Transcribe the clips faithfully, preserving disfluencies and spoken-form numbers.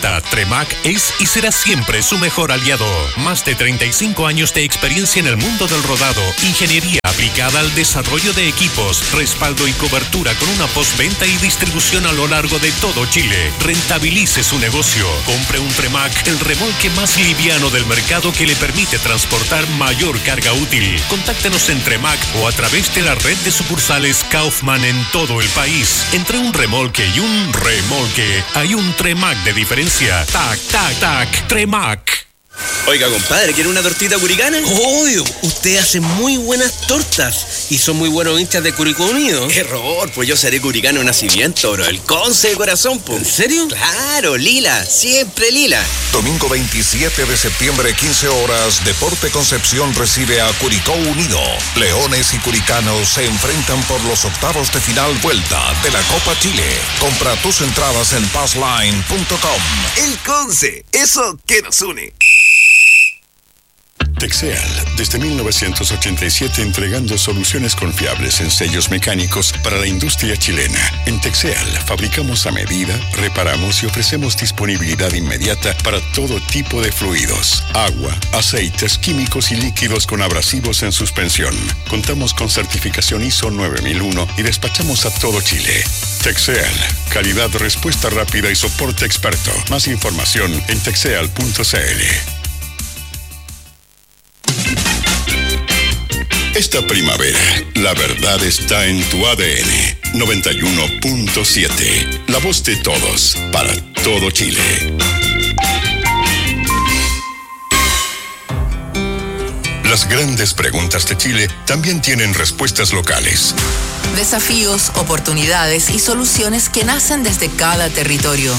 Tremac es y será siempre su mejor aliado. Más de treinta y cinco años de experiencia en el mundo del rodado, ingeniería aplicada al desarrollo de equipos, respaldo y cobertura con una postventa y distribución a lo largo de todo Chile. Rentabilice su negocio. Compre un Tremac, el remolque más liviano del mercado que le permite transportar mayor carga útil. Contáctenos en Tremac o a través de la red de sucursales Kaufman en todo el país. Entre un remolque y un remolque hay un Tremac de diferencia. Tac, tac, tac, Tremac. Oiga, compadre, ¿quiere una tortita curicana? Obvio, usted hace muy buenas tortas y son muy buenos hinchas de Curicó Unido. Error, pues yo seré curicano de nacimiento, bro. El Conce de corazón, pues. ¿En serio? Claro, lila, siempre lila. Domingo veintisiete de septiembre, quince horas, Deporte Concepción recibe a Curicó Unido. Leones y curicanos se enfrentan por los octavos de final vuelta de la Copa Chile. Compra tus entradas en passline punto com. El Conce, eso que nos une. Texeal, desde mil novecientos ochenta y siete entregando soluciones confiables en sellos mecánicos para la industria chilena. En Texeal fabricamos a medida, reparamos y ofrecemos disponibilidad inmediata para todo tipo de fluidos, agua, aceites, químicos y líquidos con abrasivos en suspensión. Contamos con certificación I S O nueve mil uno y despachamos a todo Chile. Texeal, calidad, respuesta rápida y soporte experto. Más información en texeal punto c l. Esta primavera, la verdad está en tu A D N. noventa y uno punto siete. La voz de todos, para todo Chile. Las grandes preguntas de Chile también tienen respuestas locales. Desafíos, oportunidades y soluciones que nacen desde cada territorio.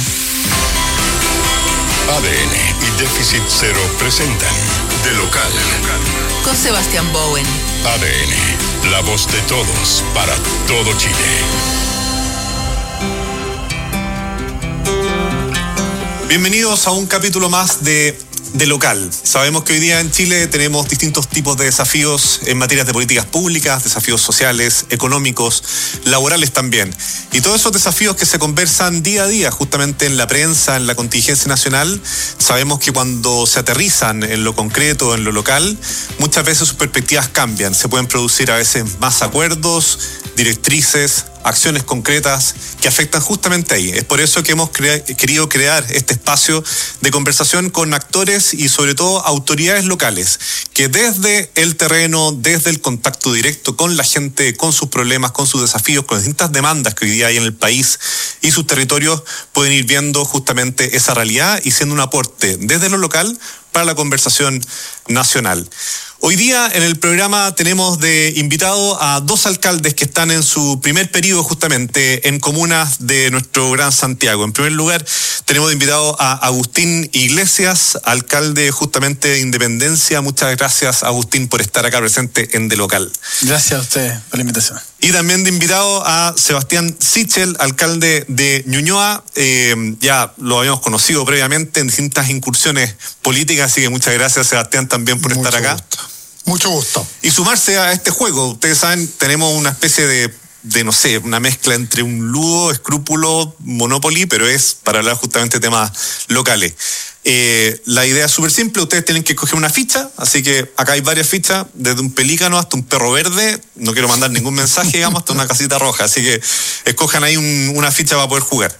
A D N y Déficit Cero presentan De Local. Con Sebastián Bowen. A D N, la voz de todos, para todo Chile. Bienvenidos a un capítulo más de De Local. Sabemos que hoy día en Chile tenemos distintos tipos de desafíos en materias de políticas públicas, desafíos sociales, económicos, laborales también. Y todos esos desafíos que se conversan día a día justamente en la prensa, en la contingencia nacional, sabemos que cuando se aterrizan en lo concreto, en lo local, muchas veces sus perspectivas cambian. Se pueden producir a veces más acuerdos, directrices, acciones concretas que afectan justamente ahí. Es por eso que hemos crea- querido crear este espacio de conversación con actores y sobre todo autoridades locales que desde el terreno, desde el contacto directo con la gente, con sus problemas, con sus desafíos, con las distintas demandas que hoy día hay en el país y sus territorios, pueden ir viendo justamente esa realidad y siendo un aporte desde lo local para la conversación nacional. Hoy día en el programa tenemos de invitado a dos alcaldes que están en su primer periodo justamente en comunas de nuestro Gran Santiago. En primer lugar, tenemos de invitado a Agustín Iglesias, alcalde justamente de Independencia. Muchas gracias, Agustín, por estar acá presente en De Local. Gracias a ustedes por la invitación. Y también de invitado a Sebastián Sichel, alcalde de Ñuñoa. Eh, ya lo habíamos conocido previamente en distintas incursiones políticas, así que muchas gracias, Sebastián, también por Mucho estar acá. Gusto. Mucho gusto. Y sumarse a este juego. Ustedes saben, tenemos una especie de, de, no sé, una mezcla entre un ludo, escrúpulo, Monopoly, pero es para hablar justamente de temas locales. Eh, la idea es súper simple, ustedes tienen que coger una ficha, así que acá hay varias fichas, desde un pelícano hasta un perro verde, no quiero mandar ningún mensaje, digamos, hasta una casita roja, así que escojan ahí un, una ficha para poder jugar.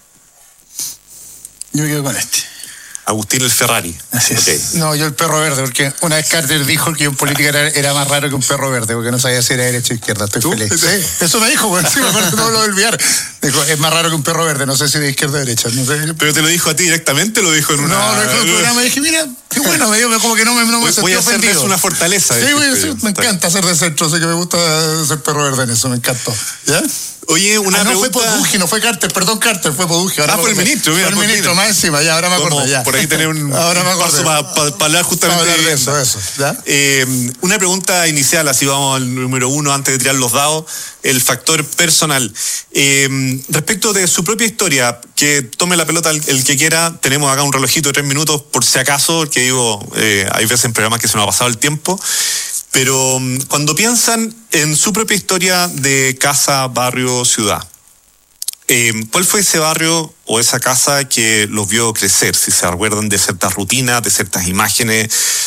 Yo me quedo con este. Agustín el Ferrari. Así es. Okay. No, yo el perro verde, porque una vez Carter dijo que un político era, era más raro que un perro verde, porque no sabía si era derecha o izquierda. Estoy ¿Tú? feliz. Sí, eso me dijo, bueno, sí, me parece que no lo voy a olvidar. Dijo, es más raro que un perro verde, no sé si de izquierda o derecha. No sé. ¿Pero te lo dijo a ti directamente? ¿Lo dijo en una...? No, lo dijo en un programa y dije, mira, qué bueno, me dio como que no me, no me Voy, sentí voy a hacer de ofendido. eso una fortaleza. Sí, voy a decir, decir, me encanta hacer de centro, así que me gusta ser perro verde en eso, me encantó. ¿Ya? Oye, una ah, no pregunta... fue Poduje, no fue Carter, perdón Carter, fue Poduje. Ah, fue el ministro, mira. Fue el ministro, más encima, ya, ahora me acordé, ya. Por ahí tener un, ahora me un paso para pa, pa hablar justamente para hablar de eso, eso, ¿ya? Eh, una pregunta inicial, así vamos al número uno antes de tirar los dados, el factor personal. Eh, respecto de su propia historia, que tome la pelota el, el que quiera, tenemos acá un relojito de tres minutos por si acaso, porque digo, eh, hay veces en programas que se nos ha pasado el tiempo. Pero cuando piensan en su propia historia de casa, barrio, ciudad, Eh, ¿Cuál fue ese barrio o esa casa que los vio crecer? Si se acuerdan de ciertas rutinas, de ciertas imágenes,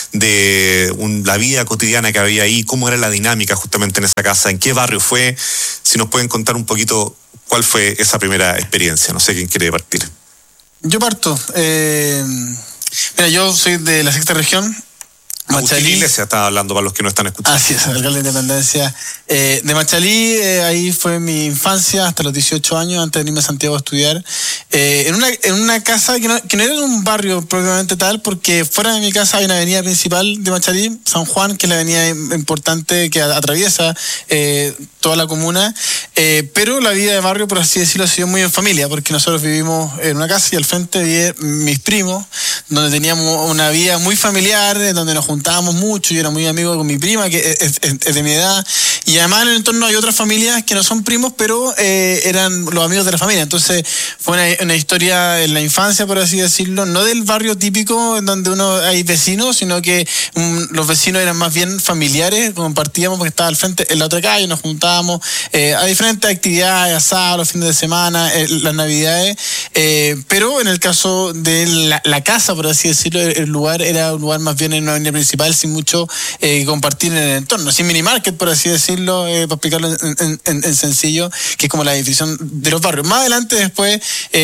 de un, la vida cotidiana que había ahí, cómo era la dinámica justamente en esa casa, en qué barrio fue, si nos pueden contar un poquito cuál fue esa primera experiencia. No sé quién quiere partir. Yo parto. Eh, mira, yo soy de la sexta región. Agustín Iglesia está hablando para los que no están escuchando. Así es, alcalde de Independencia. Eh, de Machalí, eh, ahí fue mi infancia hasta los dieciocho años, antes de irme a Santiago a estudiar. Eh, en, una, en una casa que no, que no era un barrio propiamente tal, porque fuera de mi casa hay una avenida principal de Machalí, San Juan, que es la avenida importante que atraviesa eh, toda la comuna. Eh, pero la vida de barrio, por así decirlo, ha sido muy en familia, porque nosotros vivimos en una casa y al frente viven mis primos, donde teníamos una vida muy familiar, donde nos juntábamos mucho. Yo era muy amigo con mi prima, que es, es, es de mi edad, y además en el entorno hay otras familias que no son primos, pero eh, eran los amigos de la familia. Entonces fue una, una historia en la infancia, por así decirlo, no del barrio típico en donde uno hay vecinos, sino que um, los vecinos eran más bien familiares, compartíamos porque estaba al frente en la otra calle, nos juntábamos eh, a diferentes actividades, asados, los fines de semana, eh, las navidades, eh, pero en el caso de la, la casa, por así decirlo, el, el lugar era un lugar más bien en una avenida principal, sin mucho eh, compartir en el entorno, sin mini market, por así decirlo, eh, para explicarlo en, en, en sencillo, que es como la definición de los barrios. Más adelante después,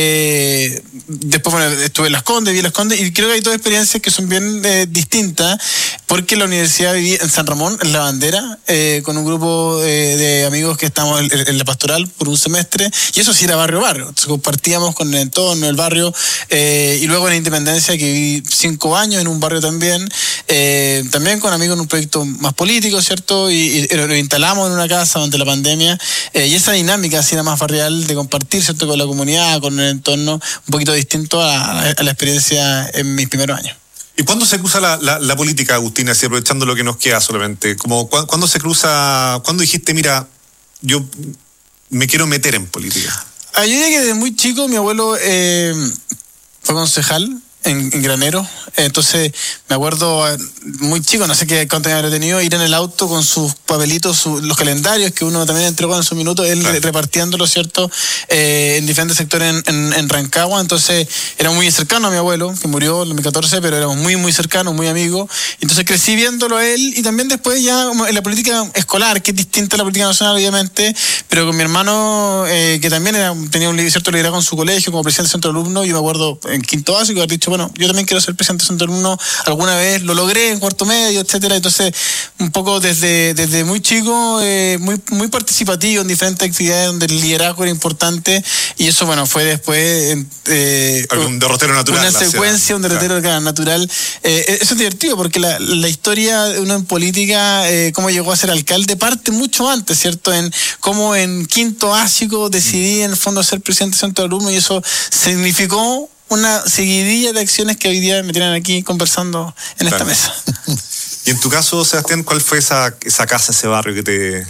eh, después bueno, estuve en Las Condes, vi en Las Condes, y creo que hay dos experiencias que son bien eh, distintas, porque en la universidad viví en San Ramón, en La Bandera, eh, con un grupo eh, de amigos que estábamos en, en la pastoral por un semestre, y eso sí era barrio-barrio, entonces compartíamos con el entorno, el barrio, eh, y luego en Independencia, que viví cinco años en un barrio también, eh, también con amigos en un proyecto más político, ¿cierto? Y, y lo instalamos en una casa durante la pandemia, eh, y esa dinámica así era más barrial de compartir, ¿cierto? Con la comunidad, con el entorno, un poquito distinto a, a la experiencia en mis primeros años. ¿Y cuándo se cruza la, la, la política, Agustín, así aprovechando lo que nos queda solamente? Como, ¿cuándo se cruza, cuándo dijiste, mira, yo me quiero meter en política? Ah, yo diría que desde muy chico mi abuelo eh, fue concejal en, en Granero, entonces me acuerdo muy chico, no sé qué cuánto años habría tenido, ir en el auto con sus papelitos, su, los calendarios que uno también entregó en su minuto, él claro. repartiéndolo, ¿cierto? Eh, en diferentes sectores en, en, en Rancagua, entonces era muy cercano a mi abuelo, que murió en dos mil catorce, pero éramos muy, muy cercanos, muy amigos, entonces crecí viéndolo a él, y también después ya en la política escolar, que es distinta a la política nacional, obviamente, pero con mi hermano, eh, que también era, tenía un cierto liderazgo en su colegio, como presidente del centro de alumnos, yo me acuerdo en quinto básico haber dicho, bueno, yo también quiero ser presidente del centro de alumnos, alguna vez lo logré en cuarto medio, etcétera. Entonces, un poco desde, desde muy chico, eh, muy, muy participativo en diferentes actividades donde el liderazgo era importante, y eso, bueno, fue después eh, un derrotero natural. Una secuencia, un derrotero claro. natural. Eh, eso es divertido, porque la, la historia de uno en política, eh, cómo llegó a ser alcalde, parte mucho antes, ¿cierto? En cómo en quinto básico decidí, en el fondo, ser presidente del centro de alumnos, y eso significó una seguidilla de acciones que hoy día me tienen aquí conversando en claro. esta mesa. Y en tu caso, Sebastián, ¿cuál fue esa, esa casa, ese barrio que te...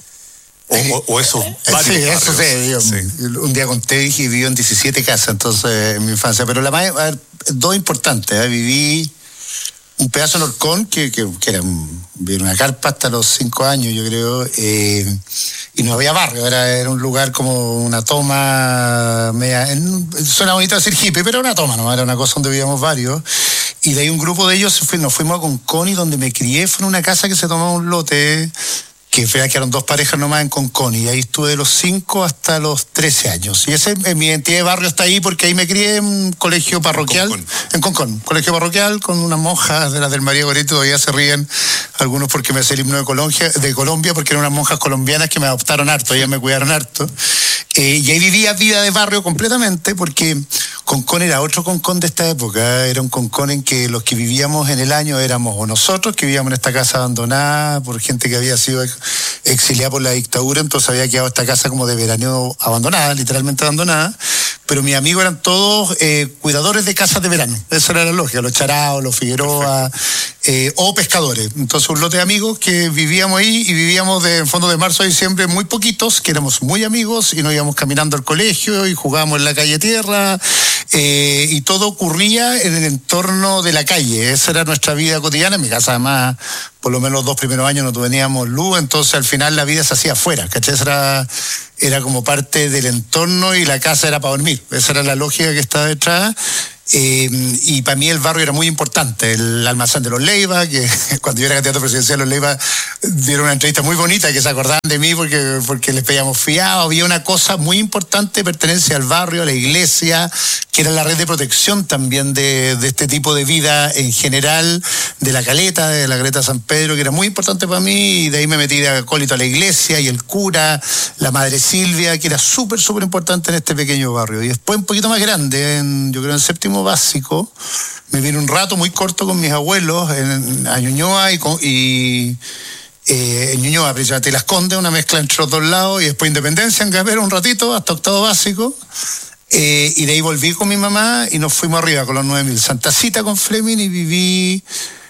O, o, o esos varios sí, barrios? Eso sí, yo, sí. Un día conté y viví en diecisiete casas, entonces, en mi infancia. Pero la más, a ver, dos importantes. ¿eh? Viví un pedazo en Orcón, que, que, que era un, una carpa hasta los cinco años, yo creo, eh, y no había barrio, era, era un lugar como una toma, media, en, suena bonito decir hippie, pero era una toma, ¿no? Era una cosa donde vivíamos varios, y de ahí un grupo de ellos nos fuimos a Concón, y donde me crié fue en una casa que se tomaba un lote, que quedaron dos parejas nomás en Concón, y ahí estuve de los cinco hasta los trece años. Y ese, mi identidad de barrio está ahí porque ahí me crié en un colegio parroquial, Concón. en Concón, colegio parroquial con unas monjas de las del María Goretti, todavía se ríen algunos porque me hace el himno de Colombia, de Colombia, porque eran unas monjas colombianas que me adoptaron harto, ellas me cuidaron harto. Eh, y ahí vivía vida de barrio completamente, porque Concón era otro Concón de esta época, era un Concón en que los que vivíamos en el año éramos o nosotros, que vivíamos en esta casa abandonada por gente que había sido exiliada por la dictadura, entonces había quedado esta casa como de veraneo abandonada, literalmente abandonada, pero mis amigos eran todos eh, cuidadores de casas de verano, esa era la lógica, los Charaos, los Figueroa, eh, o pescadores. Entonces un lote de amigos que vivíamos ahí, y vivíamos de en fondo de marzo a diciembre muy poquitos, que éramos muy amigos, y nos íbamos caminando al colegio y jugábamos en la calle Tierra, eh, y todo ocurría en el entorno de la calle. Esa era nuestra vida cotidiana. En mi casa, además, por lo menos los dos primeros años no teníamos luz, entonces al final la vida se hacía afuera, ¿cachai? Esa era, era como parte del entorno y la casa era para dormir. Esa era la lógica que estaba detrás. Eh, y para mí el barrio era muy importante, el almacén de los Leiva, que cuando yo era candidato presidencial los Leiva dieron una entrevista muy bonita, que se acordaban de mí porque, porque les pedíamos fiado. Había una cosa muy importante, pertenencia al barrio, a la iglesia, que era la red de protección también de, de este tipo de vida en general, de la Caleta, de la Caleta San Pedro, que era muy importante para mí, y de ahí me metí de acólito a la iglesia, y el cura, la madre Silvia, que era súper, súper importante en este pequeño barrio. Y después un poquito más grande, en, yo creo en séptimo básico, me vine un rato muy corto con mis abuelos en, a Ñuñoa y, con, y eh, en Ñuñoa, precisamente Las Condes, una mezcla entre los dos lados, y después Independencia en Capero un ratito, hasta octavo básico, eh, y de ahí volví con mi mamá y nos fuimos arriba con los nueve mil. Santa Cita con Fleming, y viví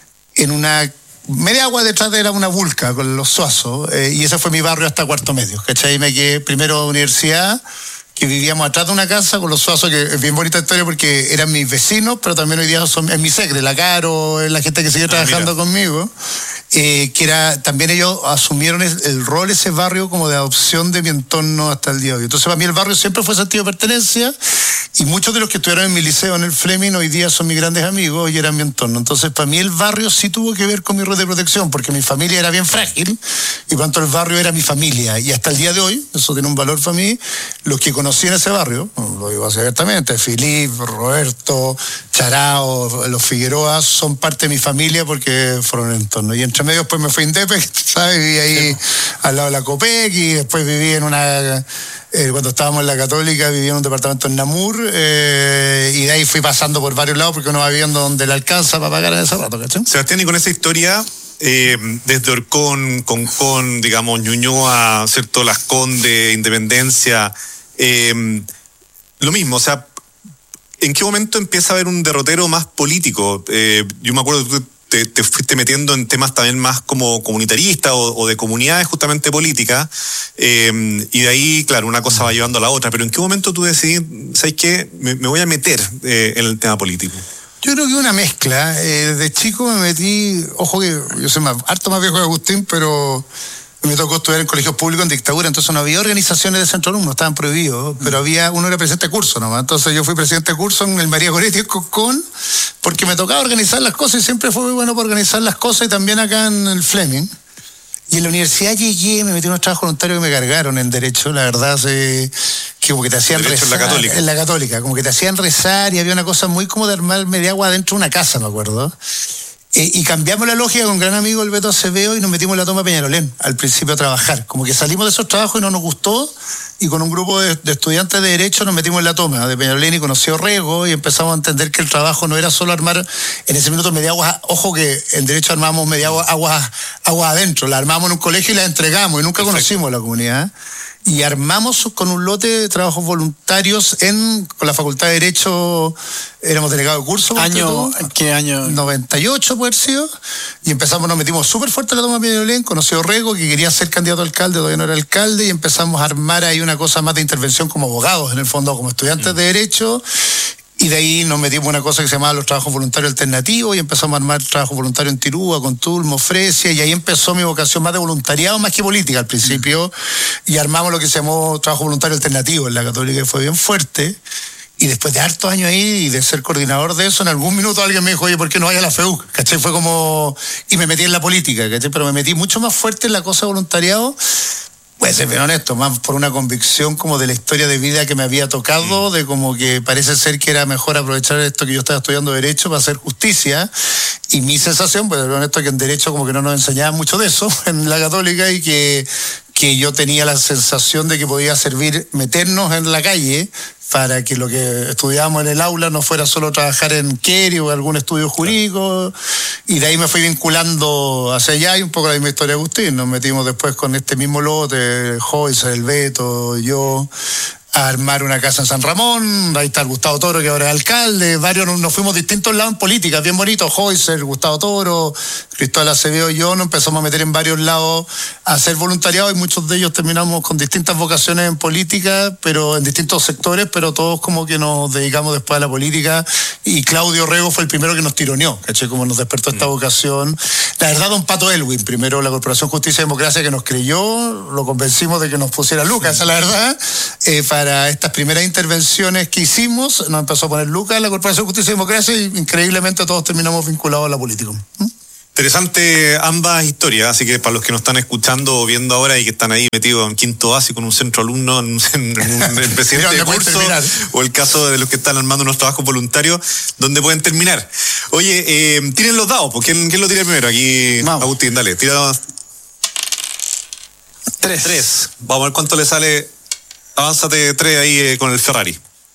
en una media agua detrás de una vulca con los Suazos, eh, y ese fue mi barrio hasta cuarto medio, ¿cachai? Me quedé primero universidad, que vivíamos atrás de una casa con los Suazos, que es bien bonita historia porque eran mis vecinos, pero también hoy día son, es mi secre, la Caro, es la gente que sigue ah, trabajando mira. conmigo, eh, que era, también ellos asumieron el, el rol, ese barrio, como de adopción de mi entorno hasta el día de hoy. Entonces para mí el barrio siempre fue sentido de pertenencia, y muchos de los que estudiaron en mi liceo, en el Fleming, hoy día son mis grandes amigos y eran mi entorno. Entonces para mí el barrio sí tuvo que ver con mi red de protección, porque mi familia era bien frágil, y cuanto el barrio era mi familia, y hasta el día de hoy, eso tiene un valor para mí, los que conocí en ese barrio, lo digo así abiertamente, Filip, Roberto, Charao, los Figueroa, son parte de mi familia porque fueron el entorno. Y entre medio después me fui a Indepe, ¿sabes? Viví ahí sí. al lado de la Copec, y después viví en una... Eh, cuando estábamos en la Católica, viví en un departamento en Namur, eh, y de ahí fui pasando por varios lados porque uno va viendo donde le alcanza para pagar en ese rato, ¿cachai? Sebastián, y con esa historia... Eh, desde Orcón, Concón, digamos, Ñuñoa, ¿cierto? Las Condes, Independencia, eh, lo mismo, o sea, ¿en qué momento empieza a haber un derrotero más político? Eh, yo me acuerdo que tú te, te fuiste metiendo en temas también más como comunitaristas o, o de comunidades justamente políticas, eh, y de ahí, claro, una cosa va llevando a la otra, pero ¿en qué momento tú decidís, ¿sabes qué? Me, me voy a meter eh, en el tema político. Yo creo que una mezcla. Eh, de chico me metí, ojo que yo soy más, harto más viejo que Agustín, pero me tocó estudiar en colegios públicos en dictadura, entonces no había organizaciones de centro alumnos, estaban prohibidos, pero había, uno era presidente de curso nomás, entonces yo fui presidente de curso en el María Goretti en Concón, porque me tocaba organizar las cosas y siempre fue muy bueno para organizar las cosas, y también acá en el Fleming. Y en la universidad llegué, me metí en unos trabajos voluntarios que me cargaron en Derecho, la verdad, se, que como que te hacían Derecho rezar. En la Católica. En la Católica, como que te hacían rezar, y había una cosa muy como de armar media agua dentro de una casa, me acuerdo. Eh, y cambiamos la lógica con un gran amigo, el Beto Acevedo, y nos metimos en la toma de Peñalolén, al principio a trabajar. Como que salimos de esos trabajos y no nos gustó, y con un grupo de, de estudiantes de Derecho nos metimos en la toma de Peñalolén y conocí a Orrego, y empezamos a entender que el trabajo no era solo armar, en ese minuto, media agua. Ojo que en Derecho armamos media agua, agua, agua adentro, la armamos en un colegio y la entregamos, y nunca Perfecto. conocimos la comunidad. Y armamos con un lote de trabajos voluntarios en con la Facultad de Derecho, éramos delegados de curso. ¿Año? ¿Qué año? noventa y ocho, puede haber sido. Y empezamos, nos metimos súper fuerte en la toma de Peñalolén, conocí a Orrego, que quería ser candidato a alcalde, todavía no era alcalde, y empezamos a armar ahí una cosa más de intervención como abogados, en el fondo, como estudiantes mm. de Derecho. Y de ahí nos metimos en una cosa que se llamaba los trabajos voluntarios alternativos, y empezamos a armar trabajo voluntario en Tirúa, con Tulmo, Fresia, y ahí empezó mi vocación más de voluntariado, más que política al principio, y armamos lo que se llamó trabajo voluntario alternativo en la Católica, que fue bien fuerte. Y después de hartos años ahí y de ser coordinador de eso, en algún minuto alguien me dijo, oye, ¿por qué no vaya a la FEUC? ¿Cachai? Fue como... Y me metí en la política, ¿cachai? Pero me metí mucho más fuerte en la cosa de voluntariado. Pues ser bien honesto, más por una convicción como de la historia de vida que me había tocado, mm. de como que parece ser que era mejor aprovechar esto que yo estaba estudiando Derecho para hacer justicia. Y mi sensación, pues ser honesto, que en Derecho como que no nos enseñaban mucho de eso en la Católica, y que, que yo tenía la sensación de que podía servir meternos en la calle para que lo que estudiábamos en el aula no fuera solo trabajar en Keri o algún estudio jurídico, y de ahí me fui vinculando hacia allá, y un poco la misma historia de Agustín. Nos metimos después con este mismo lote, Joyce, el Beto, yo, a armar una casa en San Ramón, ahí está el Gustavo Toro, que ahora es alcalde, varios nos, nos fuimos a distintos lados en política, bien bonito, Joycer, Gustavo Toro, Cristóbal Acevedo y yo nos empezamos a meter en varios lados a hacer voluntariado y muchos de ellos terminamos con distintas vocaciones en política, pero en distintos sectores, pero todos como que nos dedicamos después a la política, y Claudio Rego fue el primero que nos tironeó, ¿cachai? Como nos despertó esta vocación. La verdad, don Pato Elwin, primero la Corporación Justicia y Democracia, que nos creyó, lo convencimos de que nos pusiera lucas, esa es la verdad, eh, para estas primeras intervenciones que hicimos, nos empezó a poner lucas la Corporación Justicia y Democracia, y increíblemente todos terminamos vinculados a la política. ¿Mm? Interesante ambas historias, así que para los que nos están escuchando o viendo ahora y que están ahí metidos en quinto básico con un centro alumno, en, un, en un el presidente de curso, o el caso de los que están armando unos trabajos voluntarios, donde pueden terminar. Oye, eh, tiren los dados, pues ¿quién, quién lo tira primero? Aquí, vamos. Agustín, dale, tira los... Tres. Tres. Vamos a ver cuánto le sale. Avánzate tres ahí eh, con el Ferrari.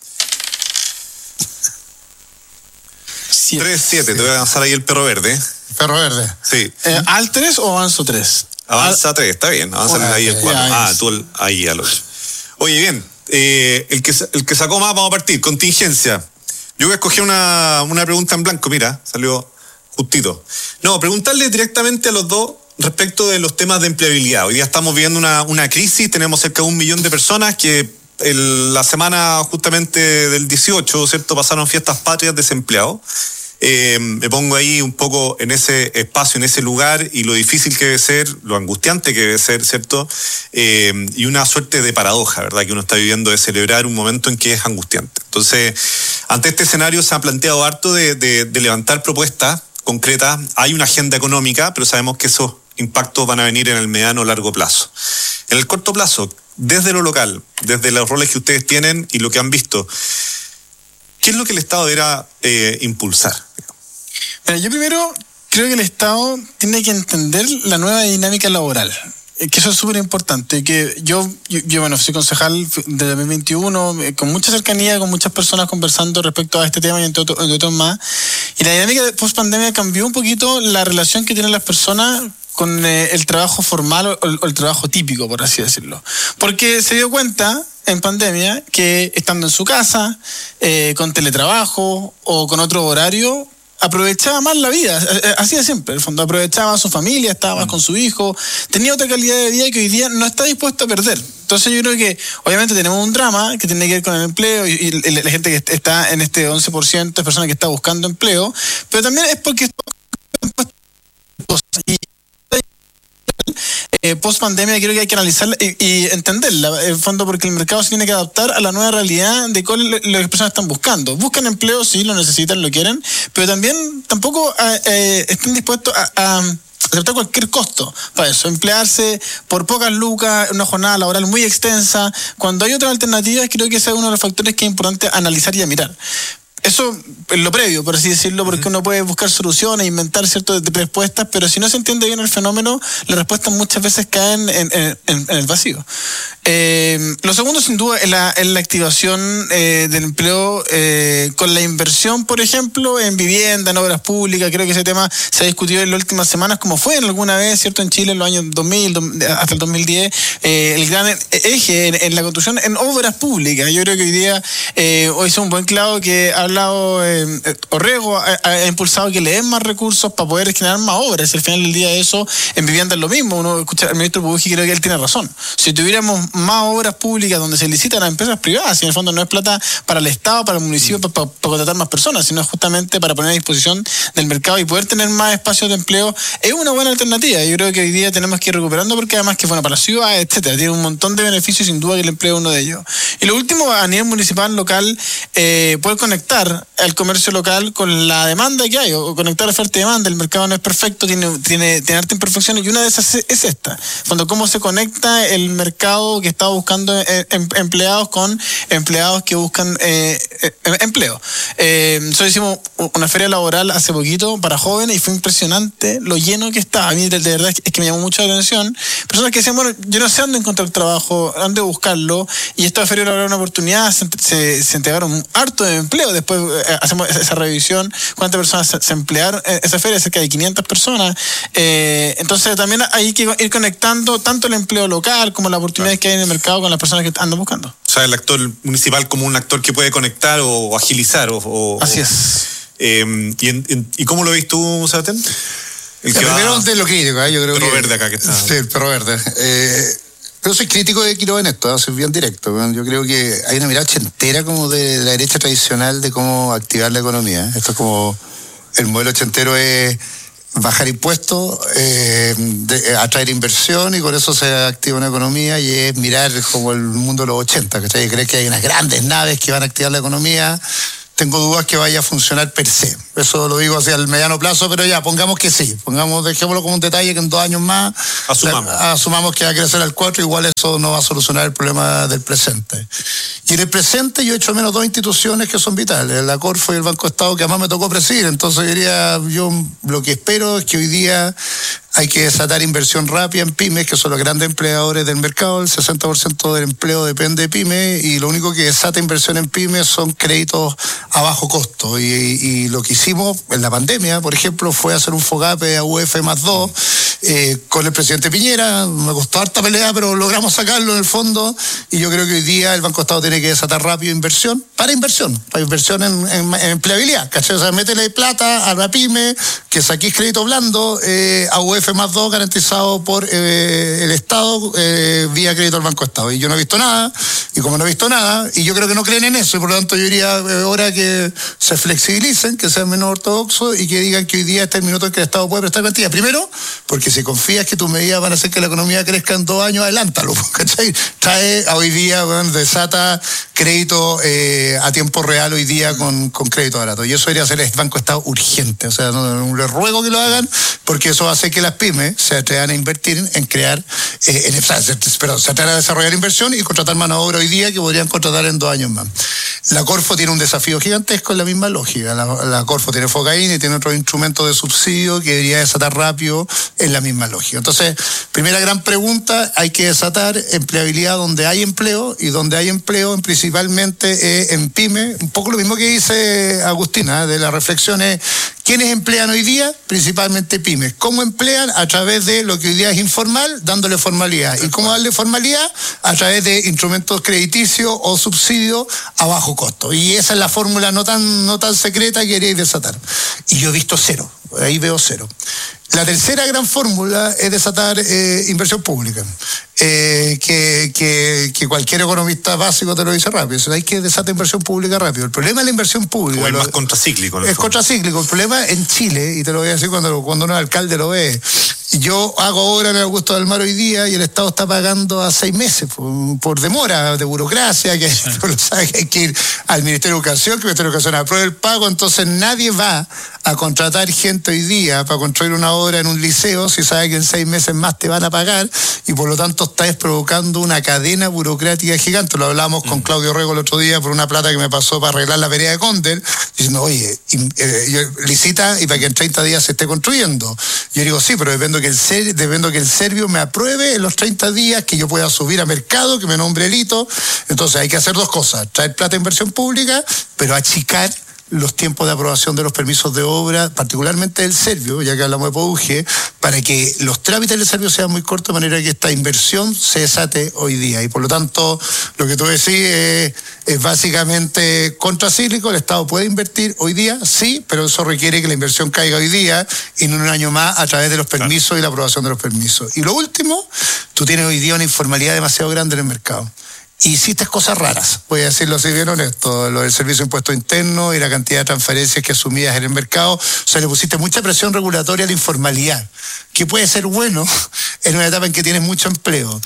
Siete. Tres, siete. Te voy a avanzar ahí el perro verde. Perro verde. Sí. Eh, ¿Al tres o avanzo tres? Avanza tres, está bien. Avanza Bueno, ahí el cuatro. ya, Ah, tú el, ahí al ocho. Oye, bien. Eh, el, que, el que sacó más, vamos a partir. Contingencia. Yo voy a escoger una, una pregunta en blanco. Mira, salió justito. No, preguntarle directamente a los dos respecto de los temas de empleabilidad. Hoy día estamos viviendo una, una crisis. Tenemos cerca de un millón de personas que el, la semana justamente del dieciocho, ¿cierto? Pasaron fiestas patrias desempleados. Eh, me pongo ahí un poco en ese espacio, en ese lugar, y lo difícil que debe ser, lo angustiante que debe ser, ¿cierto? Eh, y una suerte de paradoja, ¿verdad? Que uno está viviendo de celebrar un momento en que es angustiante. Entonces, ante este escenario se ha planteado harto de, de, de levantar propuestas concretas. Hay una agenda económica, pero sabemos que esos impactos van a venir en el mediano o largo plazo. En el corto plazo, desde lo local, desde los roles que ustedes tienen y lo que han visto, ¿qué es lo que el Estado deberá eh, impulsar? Bueno, yo primero creo que el Estado tiene que entender la nueva dinámica laboral, que eso es súper importante, que yo, yo, yo, bueno, soy concejal de dos mil veintiuno, con mucha cercanía, con muchas personas conversando respecto a este tema y entre otros, entre otros más, y la dinámica de post-pandemia cambió un poquito la relación que tienen las personas con eh, el trabajo formal o el, o el trabajo típico, por así decirlo. Porque se dio cuenta en pandemia que estando en su casa, eh, con teletrabajo o con otro horario, aprovechaba más la vida, así de siempre, en el fondo, aprovechaba a su familia, estaba más con su hijo, tenía otra calidad de vida que hoy día no está dispuesto a perder. Entonces yo creo que obviamente tenemos un drama que tiene que ver con el empleo y, y la gente que está en este once por ciento de personas que está buscando empleo, pero también es porque y Eh, post pandemia creo que hay que analizarla y, y entenderla, en el fondo, porque el mercado se tiene que adaptar a la nueva realidad de cuál lo que las personas están buscando. Buscan empleo, sí, lo necesitan, lo quieren, pero también tampoco eh, están dispuestos a, a aceptar cualquier costo para eso, emplearse por pocas lucas, una jornada laboral muy extensa. Cuando hay otras alternativas, creo que ese es uno de los factores que es importante analizar y a mirar. Eso es lo previo, por así decirlo, porque uno puede buscar soluciones, inventar ciertas respuestas, pero si no se entiende bien el fenómeno, las respuestas muchas veces caen en, en, en, en el vacío. Eh, lo segundo, sin duda, es la, es la activación eh, del empleo eh, con la inversión, por ejemplo, en vivienda, en obras públicas. Creo que ese tema se ha discutido en las últimas semanas, como fue en alguna vez, ¿cierto? En Chile, en los años dos mil, hasta el dos mil diez, eh, el gran eje en, en la construcción en obras públicas. Yo creo que hoy día, eh, hoy es un buen clavo que habla Eh, Orrego ha, ha impulsado que le den más recursos para poder generar más obras. Al final del día eso en vivienda es lo mismo. Uno escucha al ministro Pubuji, creo que él tiene razón. Si tuviéramos más obras públicas donde se licitan a empresas privadas, y en el fondo no es plata para el Estado, para el municipio, para, para, para contratar más personas, sino justamente para poner a disposición del mercado y poder tener más espacios de empleo, es una buena alternativa. Yo creo que hoy día tenemos que ir recuperando, porque además que es bueno para la ciudad, etcétera. Tiene un montón de beneficios, sin duda que el empleo es uno de ellos. Y lo último, a nivel municipal, local, eh, poder conectar al comercio local con la demanda que hay, o conectar oferta y demanda. El mercado no es perfecto, tiene, tiene, tiene harta imperfecciones, y una de esas es esta. Cuando cómo se conecta el mercado que está buscando em, empleados con empleados que buscan eh, empleo. Eh, nosotros hicimos una feria laboral hace poquito para jóvenes y fue impresionante lo lleno que estaba. A mí de, de verdad es que me llamó mucho la atención. Personas que decían, bueno, yo no sé dónde encontrar trabajo, dónde buscarlo, y esta feria laboral una oportunidad, se, se, se entregaron harto de empleo. Después eh, hacemos esa revisión, cuántas personas se, se emplearon en esa feria, cerca de quinientas personas. Eh, entonces también hay que ir conectando tanto el empleo local como las oportunidades que hay en el mercado con las personas que andan buscando. sea, el actor municipal como un actor que puede conectar o agilizar. O, o, Así es. Eh, ¿y, en, en, ¿Y cómo lo ves tú, Sebastián? El que primero de lo crítico, ¿eh? Yo creo perro que... verde acá que está. Sí, el perro verde. Eh, pero soy crítico de Quiroga en esto, ¿eh? Soy bien directo. ¿eh? Yo creo que hay una mirada ochentera como de la derecha tradicional de cómo activar la economía. ¿eh? Esto es como... El modelo ochentero es bajar impuestos, eh, de, atraer inversión y con eso se activa una economía y es mirar como el mundo de los ochenta, ¿cachai? Crees que hay unas grandes naves que van a activar la economía. Tengo dudas que vaya a funcionar per se. Eso lo digo hacia el mediano plazo, pero ya, pongamos que sí. Pongamos, dejémoslo como un detalle que en dos años más asumamos, la, asumamos que va a crecer al cuatro, igual eso no va a solucionar el problema del presente. Y en el presente yo echo menos dos instituciones que son vitales, la Corfo y el Banco Estado, que además me tocó presidir. Entonces diría, yo lo que espero es que hoy día hay que desatar inversión rápida en pymes, que son los grandes empleadores del mercado. El sesenta por ciento del empleo depende de pymes y lo único que desata inversión en pymes son créditos a bajo costo. Y, y lo que hicimos en la pandemia, por ejemplo, fue hacer un FOGAPE a U F más dos eh, con el presidente Piñera. Me costó harta pelea, pero logramos sacarlo en el fondo. Y yo creo que hoy día el Banco Estado tiene que desatar rápido inversión para inversión, para inversión en, en, en empleabilidad. ¿Cachai? O sea, métele plata a la pyme, que saquís crédito blando eh, a U F más dos garantizado por eh, el Estado eh, vía crédito al Banco Estado. Y yo no he visto nada, y como no he visto nada, y yo creo que no creen en eso, y por lo tanto yo diría eh, ahora que se flexibilicen, que sean menos ortodoxos y que digan que hoy día está el minuto en que el Estado puede prestar garantía. Primero, porque si confías que tus medidas van a hacer que la economía crezca en dos años, adelántalo, ¿cachai? Trae a hoy día, bueno, desata crédito eh, a tiempo real hoy día con, con crédito barato. Y eso debería ser el Banco Estado urgente. O sea, no, no, les ruego que lo hagan, porque eso va a hacer que las pymes se atrevan a invertir en crear, eh, en, perdón, se atrevan a desarrollar inversión y contratar mano de obra hoy día que podrían contratar en dos años más. La Corfo tiene un desafío gigantesco en la misma lógica. La, la Corfo tiene Focaína y tiene otros instrumentos de subsidio que debería desatar rápido en la misma lógica. Entonces, primera gran pregunta, hay que desatar empleabilidad donde hay empleo, y donde hay empleo principalmente eh, en pyme. Un poco lo mismo que dice Agustina, de las reflexiones. ¿Quiénes emplean hoy día? Principalmente pymes. ¿Cómo emplean? A través de lo que hoy día es informal, dándole formalidad. ¿Y cómo darle formalidad? A través de instrumentos crediticios o subsidios a bajo costo. Y esa es la fórmula no tan, no tan secreta que queréis desatar. Y yo he visto cero. Ahí veo cero. La tercera gran fórmula es desatar eh, inversión pública, eh, que, que, que cualquier economista básico te lo dice rápido. O sea, hay que desatar inversión pública rápido. El problema de la inversión pública... O es más contracíclico. Es contracíclico. El problema en Chile, y te lo voy a decir cuando, cuando un alcalde lo ve, yo hago obra en el Augusto del Mar hoy día y el Estado está pagando a seis meses por, por demora de burocracia, que, sí. que hay que ir al Ministerio de Educación, que el Ministerio de Educación apruebe el pago. Entonces nadie va a contratar gente hoy día para construir una obra en un liceo si sabe que en seis meses más te van a pagar, y por lo tanto estás provocando una cadena burocrática gigante. Lo hablamos mm. con Claudio Rego el otro día por una plata que me pasó para arreglar la vereda de Condel, diciendo, oye, eh, licita y para que en treinta días se esté construyendo. Yo digo, sí, pero depende que el ser, depende que el serbio me apruebe en los treinta días, que yo pueda subir a mercado, que me nombre el hito. Entonces hay que hacer dos cosas: traer plata de inversión pública, pero achicar los tiempos de aprobación de los permisos de obra, particularmente del serbio, ya que hablamos de P U G, para que los trámites del serbio sean muy cortos, de manera que esta inversión se desate hoy día. Y por lo tanto, lo que tú decís es, es básicamente contracíclico. El Estado puede invertir hoy día, sí, pero eso requiere que la inversión caiga hoy día y no en un año más a través de los permisos claro. y la aprobación de los permisos. Y lo último, tú tienes hoy día una informalidad demasiado grande en el mercado. Y hiciste cosas raras, voy a decirlo así bien honesto, lo del servicio de impuesto interno y la cantidad de transferencias que asumías en el mercado. O sea, le pusiste mucha presión regulatoria a la informalidad, que puede ser bueno en una etapa en que tienes mucho empleo,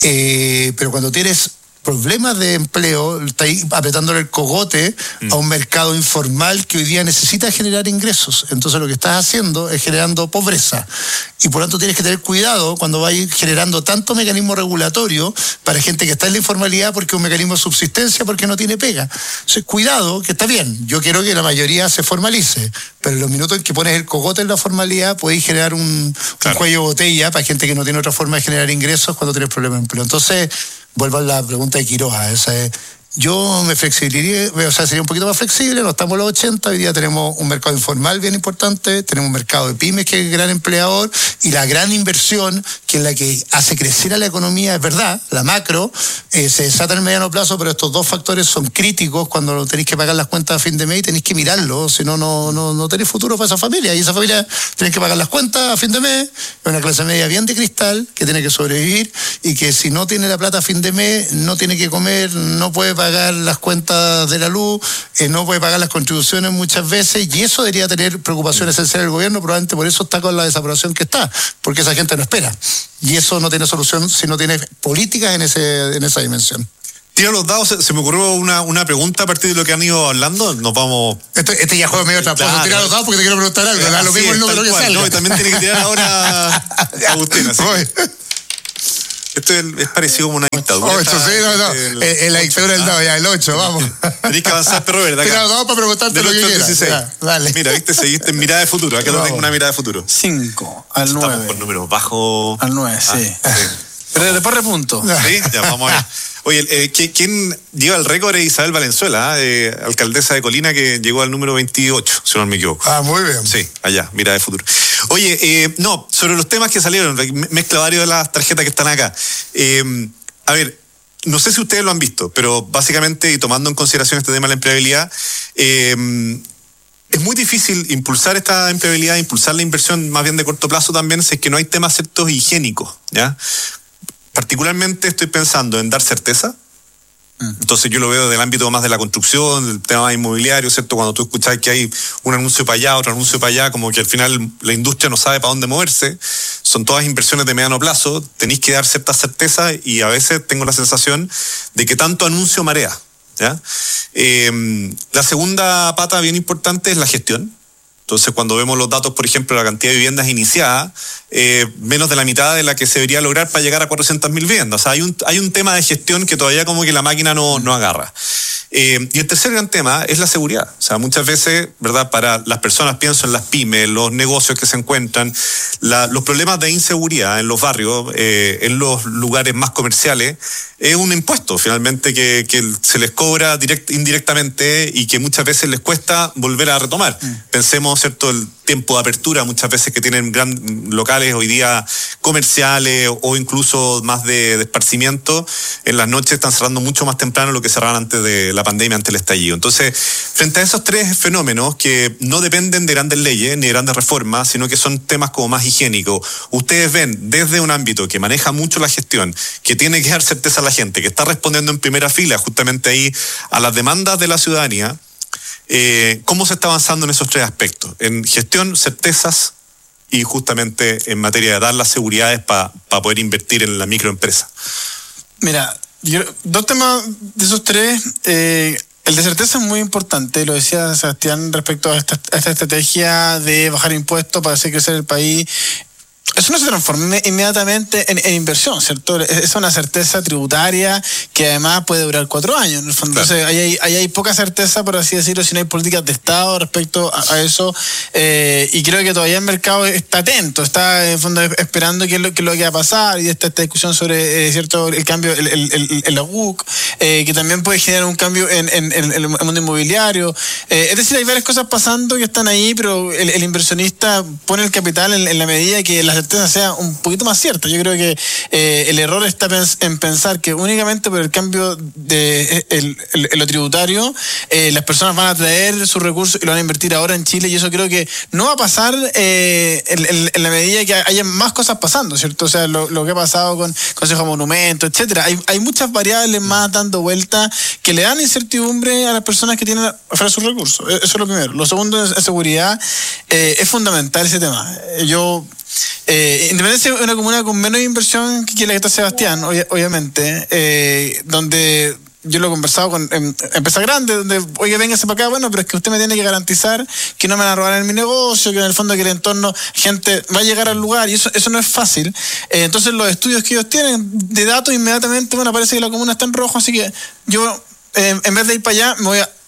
eh, pero cuando tienes problemas de empleo, está ahí apretándole el cogote mm. a un mercado informal que hoy día necesita generar ingresos. Entonces lo que estás haciendo es generando pobreza. Y por lo tanto tienes que tener cuidado cuando vayas generando tanto mecanismo regulatorio para gente que está en la informalidad, porque es un mecanismo de subsistencia, porque no tiene pega. Entonces, cuidado, que está bien. Yo quiero que la mayoría se formalice, pero en los minutos en que pones el cogote en la formalidad, puedes generar un, claro. un cuello de botella para gente que no tiene otra forma de generar ingresos cuando tienes problemas de empleo. Entonces, vuelvo a la pregunta de Quiroga. Esa es, Yo me flexibilizaría, o sea, sería un poquito más flexible, no estamos en los ochenta, hoy día tenemos un mercado informal bien importante, tenemos un mercado de pymes que es el gran empleador y la gran inversión, que es la que hace crecer a la economía, es verdad, la macro, eh, se desata en el mediano plazo, pero estos dos factores son críticos cuando tenéis que pagar las cuentas a fin de mes y tenéis que mirarlo, si no, no, no, no tenéis futuro para esa familia, y esa familia tenéis que pagar las cuentas a fin de mes, es una clase media bien de cristal, que tiene que sobrevivir y que si no tiene la plata a fin de mes, no tiene que comer, no puede pagar las cuentas de la luz, eh, no puede pagar las contribuciones muchas veces, y eso debería tener preocupación esencial del gobierno, probablemente por eso está con la desaprobación que está, porque esa gente no espera, y eso no tiene solución si no tiene políticas en ese en esa dimensión. Tiro los dados, se, se me ocurrió una, una pregunta a partir de lo que han ido hablando, nos vamos... Este, este ya juego medio tramposo, claro. Tira los dados porque te quiero preguntar algo, da lo mismo el número que salga. No, y también tiene que tirar ahora Agustín, así que... Esto es, es parecido como una dictadura. ocho, sí, no, no. El, el, la dictadura del dado, ya, el ocho, vamos. Tenés que avanzar, pero verdad. Tira los dados para preguntarte lo que quieras. Ya, dale. Mira, viste, seguiste en mirada de futuro. Acá no tengo una mirada de futuro. cinco al nueve. Estamos con números bajos. Al nueve, ah, sí. sí. Pero después repunto. Sí, ya, vamos a ver. Oye, eh, ¿quién lleva el récord? Es Isabel Valenzuela, eh, alcaldesa de Colina, que llegó al número veintiocho, si no me equivoco. Ah, muy bien. Sí, allá, mira de futuro. Oye, eh, no, sobre los temas que salieron, mezcla varios de las tarjetas que están acá. Eh, a ver, no sé si ustedes lo han visto, pero básicamente, y tomando en consideración este tema de la empleabilidad, eh, es muy difícil impulsar esta empleabilidad, impulsar la inversión más bien de corto plazo también, si es que no hay temas ciertos higiénicos, ¿ya? Particularmente estoy pensando en dar certeza. Entonces yo lo veo del ámbito más de la construcción, del tema inmobiliario, ¿cierto? Cuando tú escuchas que hay un anuncio para allá, otro anuncio para allá, como que al final la industria no sabe para dónde moverse, son todas inversiones de mediano plazo, tenéis que dar cierta certeza y a veces tengo la sensación de que tanto anuncio marea, ¿ya? Eh, la segunda pata bien importante es la gestión. Entonces, cuando vemos los datos, por ejemplo, la cantidad de viviendas iniciadas, eh, menos de la mitad de la que se debería lograr para llegar a cuatrocientas mil viviendas. O sea, hay un, hay un tema de gestión que todavía como que la máquina no, no agarra. Eh, y el tercer gran tema es la seguridad. O sea, muchas veces, ¿verdad? Para las personas, pienso en las pymes, los negocios que se encuentran, la, los problemas de inseguridad en los barrios, eh, en los lugares más comerciales, es un impuesto finalmente que, que se les cobra direct, indirectamente y que muchas veces les cuesta volver a retomar. Mm. Pensemos, ¿cierto?, el tiempo de apertura muchas veces que tienen grandes locales hoy día comerciales o incluso más de, de esparcimiento, en las noches están cerrando mucho más temprano de lo que cerraban antes de la pandemia, antes del estallido. Entonces, frente a esos tres fenómenos que no dependen de grandes leyes ni de grandes reformas, sino que son temas como más higiénicos, ustedes ven desde un ámbito que maneja mucho la gestión, que tiene que dar certeza a la gente, que está respondiendo en primera fila justamente ahí a las demandas de la ciudadanía, eh, ¿cómo se está avanzando en esos tres aspectos? En gestión, certezas y justamente en materia de dar las seguridades para pa poder invertir en la microempresa. Mira, yo, dos temas de esos tres. Eh, el de certeza es muy importante, lo decía Sebastián respecto a esta, a esta estrategia de bajar impuestos para hacer crecer el país. Eso no se transforma inmediatamente en, en inversión, ¿cierto? Es una certeza tributaria que además puede durar cuatro años, en el fondo. Claro. Entonces, ahí hay, ahí hay poca certeza, por así decirlo, si no hay políticas de Estado respecto a, a eso. Eh, y creo que todavía el mercado está atento, está en el fondo esperando qué es lo, qué es lo que va a pasar. Y esta, esta discusión sobre, eh, ¿cierto?, el cambio en el, el, el, la U C, eh, que también puede generar un cambio en, en, en el mundo inmobiliario. Eh, es decir, hay varias cosas pasando que están ahí, pero el, el inversionista pone el capital en, en la medida que las certeza sea un poquito más cierta. Yo creo que eh, el error está en pensar que únicamente por el cambio de el, el, el, lo tributario eh, las personas van a traer sus recursos y lo van a invertir ahora en Chile, y eso creo que no va a pasar eh, en, en, en la medida que haya más cosas pasando, ¿cierto? O sea, lo, lo que ha pasado con Consejo de Monumentos, etcétera. Hay, hay muchas variables más dando vuelta que le dan incertidumbre a las personas que tienen afuera sus recursos. Eso es lo primero. Lo segundo es seguridad. Eh, es fundamental ese tema. Yo Eh, Independencia es una comuna con menos inversión que la que está Sebastián, ob- obviamente, eh, donde yo lo he conversado con em, empresas grandes, donde, oye, véngase para acá, bueno, pero es que usted me tiene que garantizar que no me van a robar en mi negocio, que en el fondo que el entorno, gente va a llegar al lugar, y eso eso no es fácil. Eh, entonces los estudios que ellos tienen de datos inmediatamente, bueno, parece que la comuna está en rojo, así que yo, eh, en vez de ir para allá, me voy a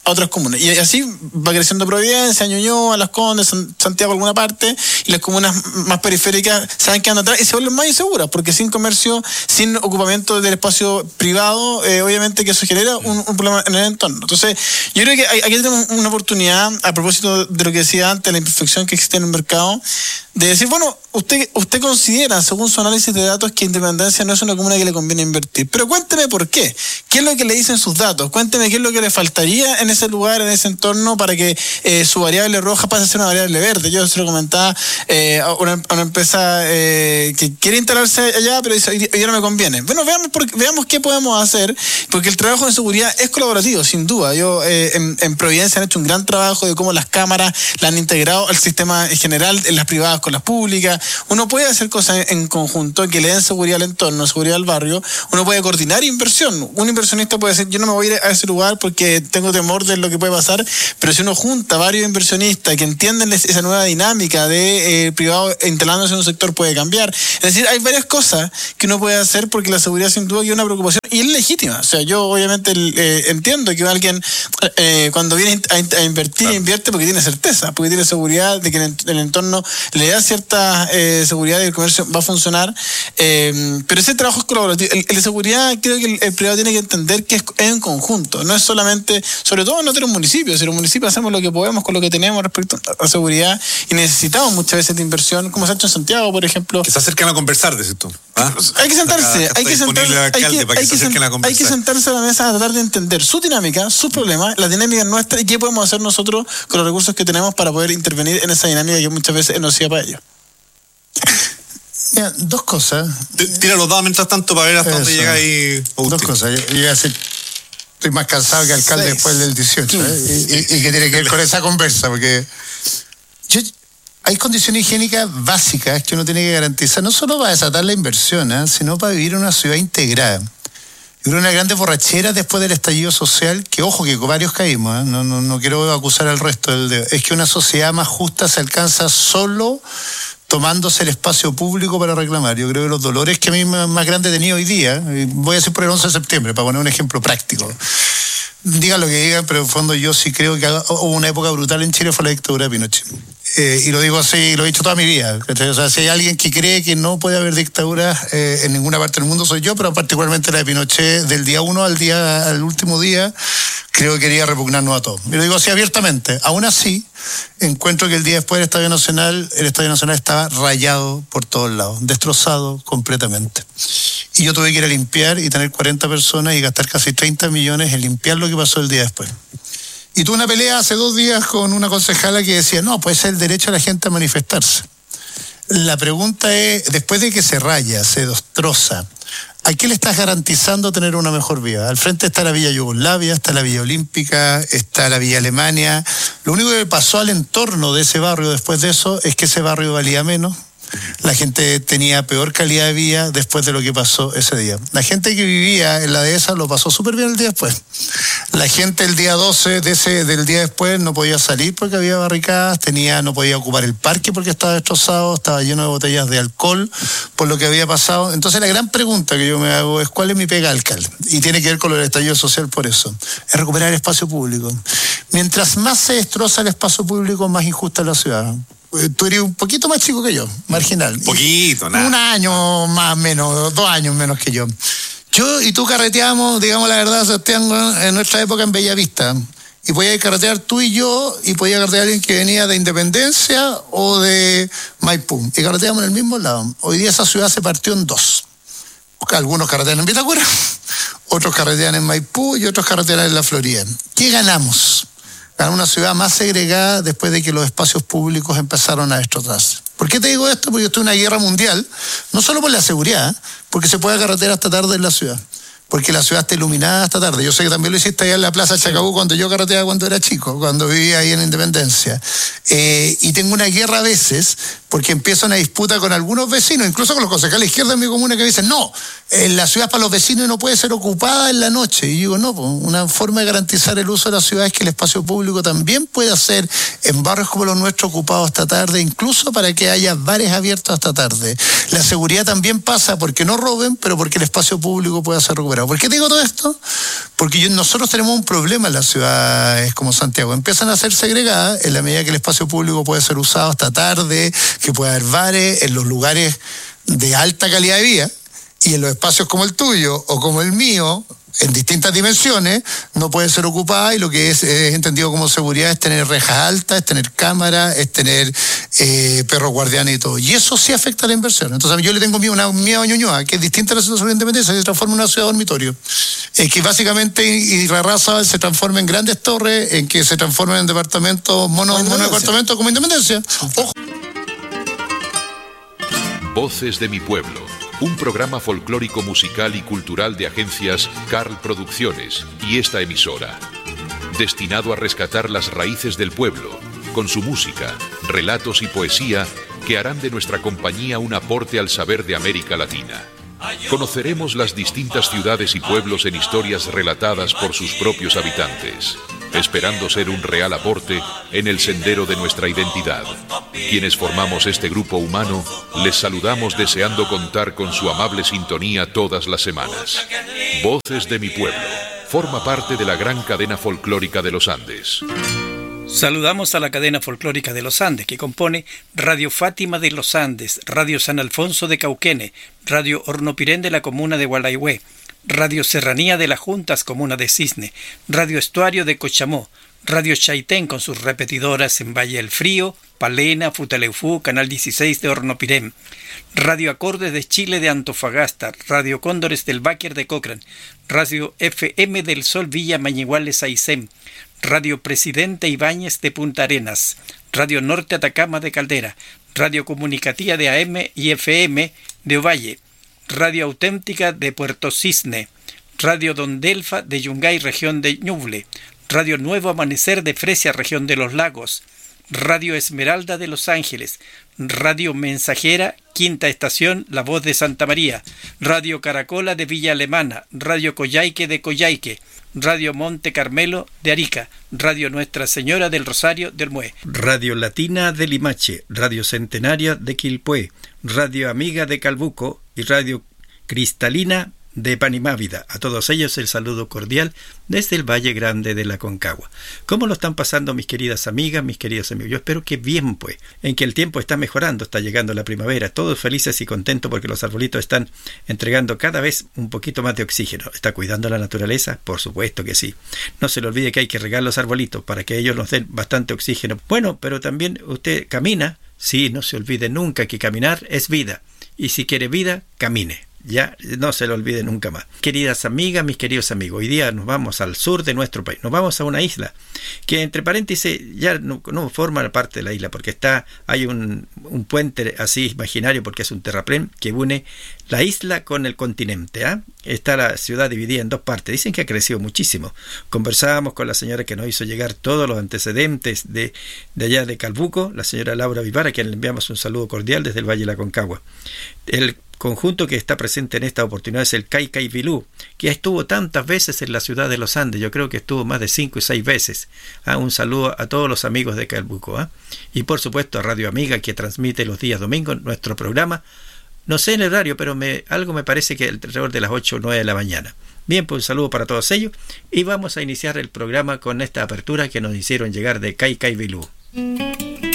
a otras comunas. Y así va creciendo Providencia, Ñuñoa, Las Condes, San, Santiago, alguna parte, y las comunas más periféricas se van quedando atrás y se vuelven más inseguras, porque sin comercio, sin ocupamiento del espacio privado, eh, obviamente que eso genera un, un problema en el entorno. Entonces, yo creo que hay, aquí tenemos una oportunidad, a propósito de lo que decía antes, la imperfección que existe en el mercado, de decir, bueno, usted, usted considera, según su análisis de datos, que Independencia no es una comuna que le conviene invertir. Pero cuénteme por qué. ¿Qué es lo que le dicen sus datos? Cuénteme qué es lo que le faltaría en ese lugar, en ese entorno, para que eh, su variable roja pase a ser una variable verde. Yo se lo comentaba eh, a, una, a una empresa eh, que quiere instalarse allá, pero dice, hoy día no me conviene. Bueno, veamos, por, veamos qué podemos hacer, porque el trabajo de seguridad es colaborativo, sin duda. Yo eh, en, en Providencia han hecho un gran trabajo de cómo las cámaras la han integrado al sistema en general, en las privadas con las públicas. Uno puede hacer cosas en, en conjunto que le den seguridad al entorno, seguridad al barrio. Uno puede coordinar inversión. Un inversionista puede decir, yo no me voy a ir a ese lugar porque tengo temor de lo que puede pasar, pero si uno junta varios inversionistas que entienden esa nueva dinámica de eh, privado instalándose en un sector, puede cambiar. Es decir, hay varias cosas que uno puede hacer, porque la seguridad sin duda es una preocupación y es legítima. O sea, yo obviamente eh, entiendo que alguien eh, cuando viene a, a invertir, claro, invierte porque tiene certeza, porque tiene seguridad de que el, el entorno le da cierta eh, seguridad de que el comercio va a funcionar, eh, pero ese trabajo es colaborativo. El, el de seguridad, creo que el, el privado tiene que entender que es en conjunto, no es solamente, sobre todo en otros municipios. Si los municipios hacemos lo que podemos con lo que tenemos respecto a seguridad, y necesitamos muchas veces de inversión, como se ha hecho en Santiago, por ejemplo. Que se acercan a conversar, decís tú. ¿Ah? Hay que sentarse, hay que sentarse, hay que, hay, que sent, hay que sentarse a la mesa a tratar de entender su dinámica, sus problemas, la dinámica nuestra, y qué podemos hacer nosotros con los recursos que tenemos para poder intervenir en esa dinámica que muchas veces es nociva para ellos. Mira, dos cosas. Tira los dados mientras tanto para ver hasta Eso. dónde llega ahí. Dos cosas. Yo, yo ya sé, estoy más cansado que alcalde Seis. después del dieciocho. ¿eh? y, y, y que tiene que ver con esa conversa, porque yo, hay condiciones higiénicas básicas que uno tiene que garantizar, no solo para desatar la inversión, ¿eh? sino para vivir en una ciudad integrada. Y una de las grandes borracheras después del estallido social, que ojo que varios caímos, ¿eh? no, no, no quiero acusar al resto del dedo, es que una sociedad más justa se alcanza solo tomándose el espacio público para reclamar. Yo creo que los dolores que a mí más grandes he tenido hoy día, voy a decir por el once de septiembre, para poner un ejemplo práctico. Digan lo que digan, pero en el fondo yo sí creo que hubo una época brutal en Chile, fue la dictadura de Pinochet. Eh, y lo digo así, lo he dicho toda mi vida. O sea, si hay alguien que cree que no puede haber dictadura eh, en ninguna parte del mundo, soy yo, pero particularmente la de Pinochet, del día uno al día al último día, creo que quería repugnarnos a todos. Y lo digo así abiertamente. Aún así, encuentro que el día después del Estadio Nacional, el Estadio Nacional estaba rayado por todos lados, destrozado completamente. Y yo tuve que ir a limpiar y tener cuarenta personas y gastar casi treinta millones en limpiar lo que pasó el día después. Y tuve una pelea hace dos días con una concejala que decía, no, puede ser el derecho de la gente a manifestarse. La pregunta es, después de que se raya, se destroza, ¿a qué le estás garantizando tener una mejor vida? Al frente está la Villa Yugoslavia, está la Villa Olímpica, está la Villa Alemania. Lo único que pasó al entorno de ese barrio después de eso es que ese barrio valía menos. La gente tenía peor calidad de vida después de lo que pasó ese día. La gente que vivía en la dehesa lo pasó súper bien el día después. La gente el día doce de ese, del día después no podía salir porque había barricadas, tenía, no podía ocupar el parque porque estaba destrozado, estaba lleno de botellas de alcohol por lo que había pasado. Entonces la gran pregunta que yo me hago es ¿cuál es mi pega, alcalde? Y tiene que ver con el estallido social por eso. Es recuperar el espacio público. Mientras más se destroza el espacio público, más injusta es la ciudad. Tú eres un poquito más chico que yo, marginal. Poquito, nada. Un año más menos, dos años menos que yo. Yo y tú carreteamos, digamos la verdad, Sebastián, en nuestra época en Bellavista. Y podías carretear tú y yo, y podía carretear alguien que venía de Independencia o de Maipú. Y carreteamos en el mismo lado. Hoy día esa ciudad se partió en dos. Algunos carretean en Vitacura, otros carretean en Maipú y otros carretean en la Florida. ¿Qué ganamos? Ganar una ciudad más segregada después de que los espacios públicos empezaron a destrozarse. ¿Por qué te digo esto? Porque esto es una guerra mundial, no solo por la seguridad, porque se puede carretear hasta tarde en la ciudad, porque la ciudad está iluminada hasta tarde. Yo sé que también lo hiciste allá en la Plaza Chacabuco cuando yo carreteaba cuando era chico, cuando vivía ahí en Independencia. Eh, y tengo una guerra a veces porque empiezo una disputa con algunos vecinos, incluso con los concejales izquierdos de mi comuna que dicen, no, en la ciudad para los vecinos no puede ser ocupada en la noche. Y digo, no, pues, una forma de garantizar el uso de la ciudad es que el espacio público también pueda ser en barrios como los nuestros ocupado hasta tarde, incluso para que haya bares abiertos hasta tarde. La seguridad también pasa porque no roben, pero porque el espacio público pueda ser recuperado. demorado. ¿Por qué te digo todo esto? Porque yo, nosotros tenemos un problema en las ciudades como Santiago. Empiezan a ser segregadas en la medida que el espacio público puede ser usado hasta tarde, que puede haber bares en los lugares de alta calidad de vida, y en los espacios como el tuyo o como el mío, en distintas dimensiones, no puede ser ocupada, y lo que es, es entendido como seguridad es tener rejas altas, es tener cámaras, es tener eh, perros guardianes y todo. Y eso sí afecta a la inversión. Entonces yo le tengo miedo, una miedo a Ñuñoa, que es distinta a la situación de Independencia, que se transforma en una ciudad dormitorio. Es que básicamente Irarrázaval se transforma en grandes torres, en que se transforma en departamentos, mono, mono departamentos como Independencia. Ojo. Voces de mi pueblo. Un programa folclórico, musical y cultural de agencias Carl Producciones y esta emisora, destinado a rescatar las raíces del pueblo, con su música, relatos y poesía que harán de nuestra compañía un aporte al saber de América Latina. Conoceremos las distintas ciudades y pueblos en historias relatadas por sus propios habitantes, esperando ser un real aporte en el sendero de nuestra identidad. Quienes formamos este grupo humano, les saludamos deseando contar con su amable sintonía todas las semanas. Voces de mi pueblo forma parte de la gran cadena folclórica de los Andes. Saludamos a la cadena folclórica de los Andes, que compone Radio Fátima de los Andes, Radio San Alfonso de Cauquene, Radio Hornopirén de la comuna de Gualaihue, Radio Serranía de las Juntas, comuna de Cisne, Radio Estuario de Cochamó, Radio Chaitén con sus repetidoras en Valle del Frío, Palena, Futaleufú, Canal dieciséis de Hornopirén, Radio Acordes de Chile de Antofagasta, Radio Cóndores del Báquer de Cochrane, Radio F M del Sol Villa Mañiguales Aysén, Radio Presidente Ibáñez de Punta Arenas, Radio Norte Atacama de Caldera, Radio Comunicativa de A M y F M de Ovalle, Radio Auténtica de Puerto Cisne, Radio Don Delfa de Yungay, región de Ñuble, Radio Nuevo Amanecer de Fresia, región de Los Lagos, Radio Esmeralda de Los Ángeles, Radio Mensajera, Quinta Estación, La Voz de Santa María, Radio Caracola de Villa Alemana, Radio Coyhaique de Coyhaique, Radio Monte Carmelo de Arica, Radio Nuestra Señora del Rosario del Mue, Radio Latina de Limache, Radio Centenaria de Quilpué, Radio Amiga de Calbuco y Radio Cristalina de Panimávida. A todos ellos el saludo cordial desde el Valle Grande de la Concagua. ¿Cómo lo están pasando mis queridas amigas, mis queridos amigos? Yo espero que bien, pues, en que el tiempo está mejorando, está llegando la primavera, todos felices y contentos porque los arbolitos están entregando cada vez un poquito más de oxígeno. ¿Está cuidando la naturaleza? Por supuesto que sí. No se le olvide que hay que regar los arbolitos para que ellos nos den bastante oxígeno. Bueno, pero también usted camina. Sí, no se olvide nunca que caminar es vida. Y si quiere vida, camine. Ya, no se lo olvide nunca más. Queridas amigas, mis queridos amigos, hoy día nos vamos al sur de nuestro país. Nos vamos a una isla que, entre paréntesis, ya no, no forma parte de la isla porque está hay un, un puente así imaginario, porque es un terraplén que une la isla con el continente. ¿eh? Está la ciudad dividida en dos partes. Dicen que ha crecido muchísimo. Conversábamos con la señora que nos hizo llegar todos los antecedentes de, de allá de Calbuco, la señora Laura Vivar, a quien le enviamos un saludo cordial desde el Valle de la Concagua. El conjunto que está presente en esta oportunidad es el Caycay Vilú, que estuvo tantas veces en la ciudad de los Andes. Yo creo que estuvo más de cinco y seis veces. ¿Ah? Un saludo a todos los amigos de Calbuco. ¿ah? Y por supuesto a Radio Amiga, que transmite los días domingos nuestro programa. No sé en el horario, pero me, algo me parece que alrededor de las ocho o nueve de la mañana. Bien, pues un saludo para todos ellos. Y vamos a iniciar el programa con esta apertura que nos hicieron llegar de Caycay Vilú.